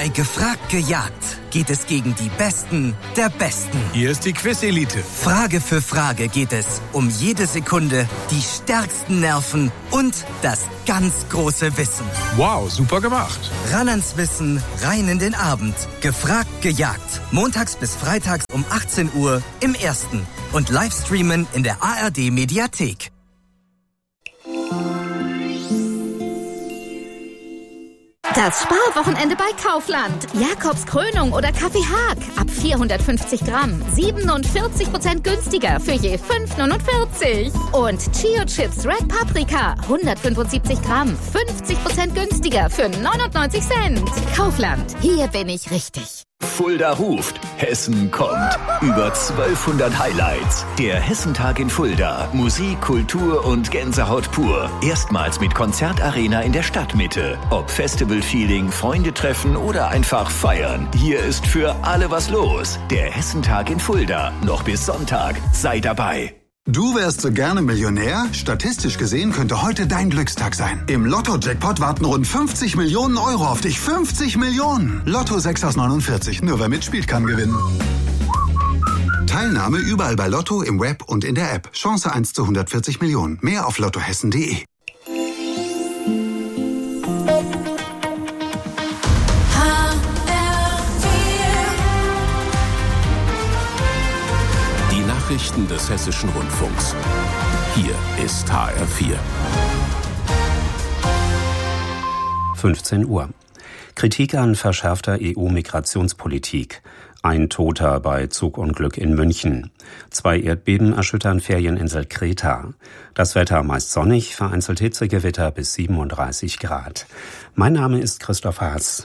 Bei Gefragt gejagt geht es gegen die Besten der Besten. Hier ist die Quiz-Elite. Frage für Frage geht es um jede Sekunde, die stärksten Nerven und das ganz große Wissen. Wow, super gemacht. Ran ans Wissen, rein in den Abend. Gefragt gejagt. Montags bis freitags um 18 Uhr im Ersten. Und Livestreamen in der ARD-Mediathek. Das Sparwochenende bei Kaufland. Jakobs Krönung oder Kaffee Haag. Ab 450 Gramm. 47% günstiger für je 5,49. Und Chio Chips Red Paprika. 175 Gramm. 50% günstiger für 99 Cent. Kaufland. Hier bin ich richtig. Fulda ruft, Hessen kommt. Über 1200 Highlights. Der Hessentag in Fulda. Musik, Kultur und Gänsehaut pur. Erstmals mit Konzertarena in der Stadtmitte. Ob Festival-Feeling, Freunde treffen oder einfach feiern. Hier ist für alle was los. Der Hessentag in Fulda. Noch bis Sonntag. Sei dabei. Du wärst so gerne Millionär? Statistisch gesehen könnte heute dein Glückstag sein. Im Lotto-Jackpot warten rund 50 Millionen Euro auf dich. 50 Millionen! Lotto 6 aus 49. Nur wer mitspielt, kann gewinnen. Teilnahme überall bei Lotto, im Web und in der App. Chance 1 zu 140 Millionen. Mehr auf lottohessen.de. Nachrichten des Hessischen Rundfunks. Hier ist HR4. 15 Uhr. Kritik an verschärfter EU-Migrationspolitik. Ein Toter bei Zugunglück in München. 2 Erdbeben erschüttern Ferieninsel Kreta. Das Wetter meist sonnig, vereinzelt Hitzegewitter bis 37 Grad. Mein Name ist Christoph Haas.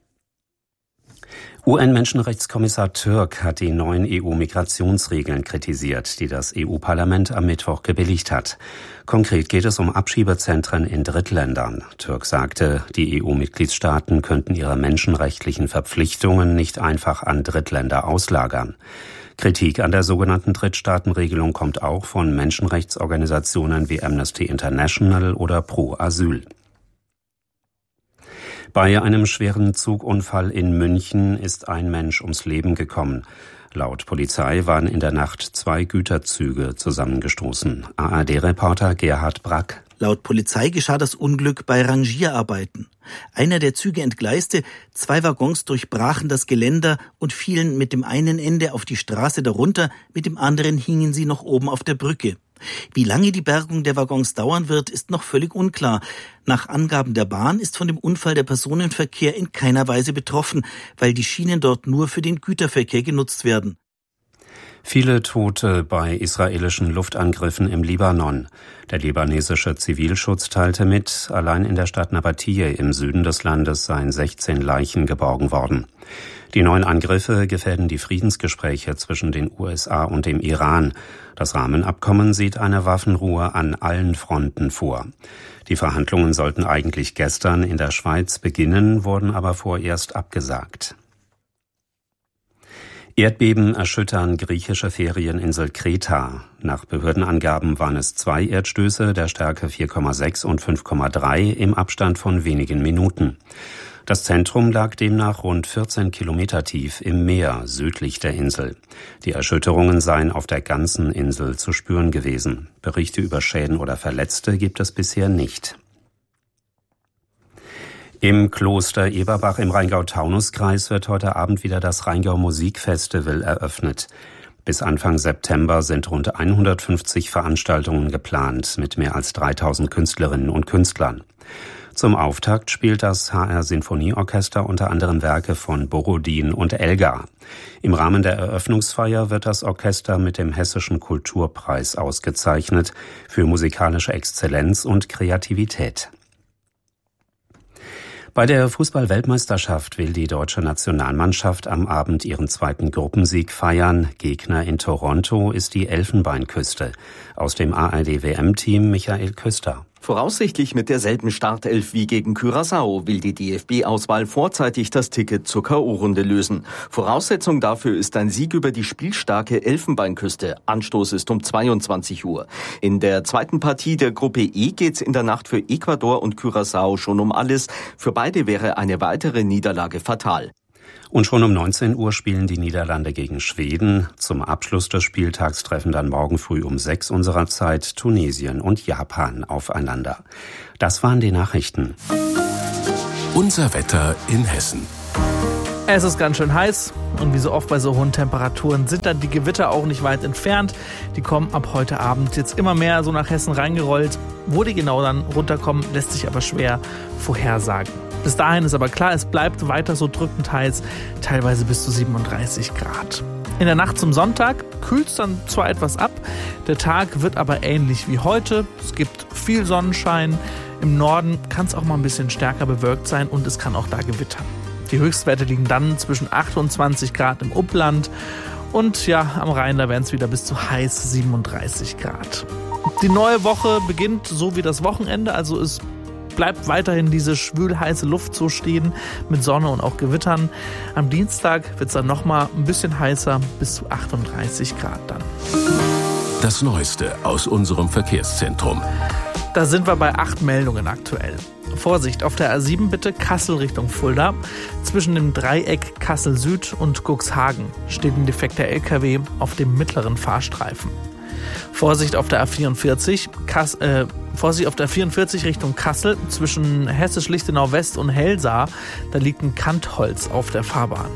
UN-Menschenrechtskommissar Türk hat die neuen EU-Migrationsregeln kritisiert, die das EU-Parlament am Mittwoch gebilligt hat. Konkret geht es um Abschiebezentren in Drittländern. Türk sagte, die EU-Mitgliedstaaten könnten ihre menschenrechtlichen Verpflichtungen nicht einfach an Drittländer auslagern. Kritik an der sogenannten Drittstaatenregelung kommt auch von Menschenrechtsorganisationen wie Amnesty International oder Pro Asyl. Bei einem schweren Zugunfall in München ist ein Mensch ums Leben gekommen. Laut Polizei waren in der Nacht 2 Güterzüge zusammengestoßen. ARD-Reporter Gerhard Brack. Laut Polizei geschah das Unglück bei Rangierarbeiten. Einer der Züge entgleiste, 2 Waggons durchbrachen das Geländer und fielen mit dem einen Ende auf die Straße darunter, mit dem anderen hingen sie noch oben auf der Brücke. Wie lange die Bergung der Waggons dauern wird, ist noch völlig unklar. Nach Angaben der Bahn ist von dem Unfall der Personenverkehr in keiner Weise betroffen, weil die Schienen dort nur für den Güterverkehr genutzt werden. Viele Tote bei israelischen Luftangriffen im Libanon. Der libanesische Zivilschutz teilte mit, allein in der Stadt Nabatiyeh im Süden des Landes seien 16 Leichen geborgen worden. Die neuen Angriffe gefährden die Friedensgespräche zwischen den USA und dem Iran. Das Rahmenabkommen sieht eine Waffenruhe an allen Fronten vor. Die Verhandlungen sollten eigentlich gestern in der Schweiz beginnen, wurden aber vorerst abgesagt. Erdbeben erschüttern griechische Ferieninsel Kreta. Nach Behördenangaben waren es 2 Erdstöße der Stärke 4,6 und 5,3 im Abstand von wenigen Minuten. Das Zentrum lag demnach rund 14 Kilometer tief im Meer südlich der Insel. Die Erschütterungen seien auf der ganzen Insel zu spüren gewesen. Berichte über Schäden oder Verletzte gibt es bisher nicht. Im Kloster Eberbach im Rheingau-Taunus-Kreis wird heute Abend wieder das Rheingau-Musikfestival eröffnet. Bis Anfang September sind rund 150 Veranstaltungen geplant mit mehr als 3000 Künstlerinnen und Künstlern. Zum Auftakt spielt das HR-Sinfonieorchester unter anderem Werke von Borodin und Elgar. Im Rahmen der Eröffnungsfeier wird das Orchester mit dem Hessischen Kulturpreis ausgezeichnet für musikalische Exzellenz und Kreativität. Bei der Fußball-Weltmeisterschaft will die deutsche Nationalmannschaft am Abend ihren 2. Gruppensieg feiern. Gegner in Toronto ist die Elfenbeinküste. Aus dem ARD-WM-Team Michael Küster. Voraussichtlich mit derselben Startelf wie gegen Curaçao will die DFB-Auswahl vorzeitig das Ticket zur K.O.-Runde lösen. Voraussetzung dafür ist ein Sieg über die spielstarke Elfenbeinküste. Anstoß ist um 22 Uhr. In der zweiten Partie der Gruppe E geht's in der Nacht für Ecuador und Curaçao schon um alles. Für beide wäre eine weitere Niederlage fatal. Und schon um 19 Uhr spielen die Niederlande gegen Schweden. Zum Abschluss des Spieltags treffen dann morgen früh um 6 unserer Zeit Tunesien und Japan aufeinander. Das waren die Nachrichten. Unser Wetter in Hessen. Es ist ganz schön heiß und wie so oft bei so hohen Temperaturen sind dann die Gewitter auch nicht weit entfernt. Die kommen ab heute Abend jetzt immer mehr so nach Hessen reingerollt. Wo die genau dann runterkommen, lässt sich aber schwer vorhersagen. Bis dahin ist aber klar, es bleibt weiter so drückend heiß, teilweise bis zu 37 Grad. In der Nacht zum Sonntag kühlt es dann zwar etwas ab, der Tag wird aber ähnlich wie heute. Es gibt viel Sonnenschein, im Norden kann es auch mal ein bisschen stärker bewölkt sein und es kann auch da gewittern. Die Höchstwerte liegen dann zwischen 28 Grad im Upland und ja, am Rhein, da werden es wieder bis zu heiß 37 Grad. Die neue Woche beginnt so wie das Wochenende, also es bleibt weiterhin diese schwül-heiße Luft so stehen mit Sonne und auch Gewittern. Am Dienstag wird es dann nochmal ein bisschen heißer, bis zu 38 Grad dann. Das Neueste aus unserem Verkehrszentrum. Da sind wir bei 8 Meldungen aktuell. Vorsicht, auf der A7 bitte Kassel Richtung Fulda. Zwischen dem Dreieck Kassel Süd und Cuxhagen steht ein defekter LKW auf dem mittleren Fahrstreifen. Vorsicht auf der A44, Vorsicht auf der 44 Richtung Kassel zwischen Hessisch-Lichtenau West und Helsa, da liegt ein Kantholz auf der Fahrbahn.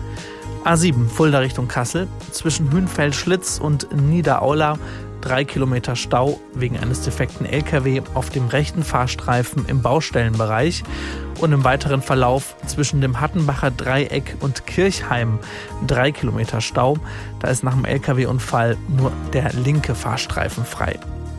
A7 Fulda Richtung Kassel zwischen Hünfeld-Schlitz und Niederaula 3 Kilometer Stau wegen eines defekten LKW auf dem rechten Fahrstreifen im Baustellenbereich und im weiteren Verlauf zwischen dem Hattenbacher Dreieck und Kirchheim 3 Kilometer Stau. Da ist nach dem LKW-Unfall nur der linke Fahrstreifen frei.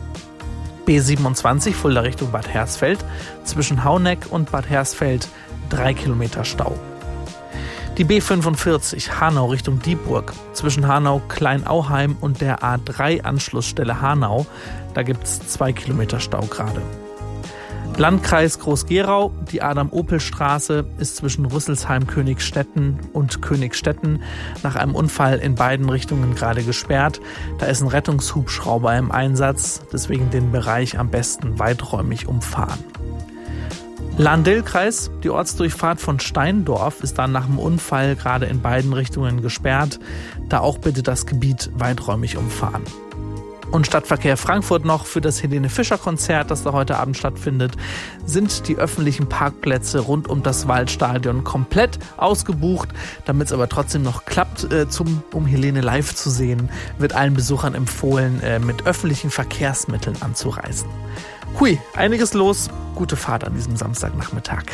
B27 Fulda Richtung Bad Hersfeld zwischen Hauneck und Bad Hersfeld 3 Kilometer Stau. Die B45 Hanau Richtung Dieburg zwischen Hanau-Kleinauheim und der A3-Anschlussstelle Hanau, da gibt es 2 Kilometer Stau gerade. Landkreis Groß-Gerau, die Adam-Opel-Straße ist zwischen Rüsselsheim-Königsstetten und Königstetten nach einem Unfall in beiden Richtungen gerade gesperrt. Da ist ein Rettungshubschrauber im Einsatz, deswegen den Bereich am besten weiträumig umfahren. Lahn-Dill-Kreis, die Ortsdurchfahrt von Steindorf ist dann nach dem Unfall gerade in beiden Richtungen gesperrt. Da auch bitte das Gebiet weiträumig umfahren. Und Stadtverkehr Frankfurt noch für das Helene-Fischer-Konzert, das da heute Abend stattfindet, sind die öffentlichen Parkplätze rund um das Waldstadion komplett ausgebucht. Damit es aber trotzdem noch klappt, um Helene live zu sehen, wird allen Besuchern empfohlen, mit öffentlichen Verkehrsmitteln anzureisen. Hui, einiges los. Gute Fahrt an diesem Samstagnachmittag.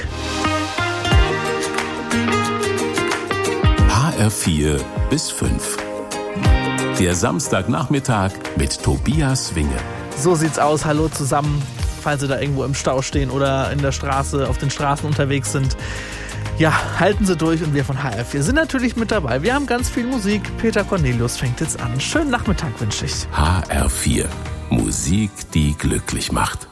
HR4 bis 5. Der Samstagnachmittag mit Tobias Winge. So sieht's aus. Hallo zusammen, falls Sie da irgendwo im Stau stehen oder in der Straße, auf den Straßen unterwegs sind. Ja, halten Sie durch und wir von HR4 sind natürlich mit dabei. Wir haben ganz viel Musik. Peter Cornelius fängt jetzt an. Schönen Nachmittag wünsche ich. HR4. Musik, die glücklich macht.